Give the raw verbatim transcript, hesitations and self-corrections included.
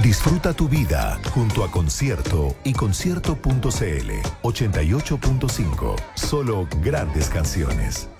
Disfruta tu vida junto a Concierto y concierto punto c l. ochenta y ocho punto cinco. Solo grandes canciones.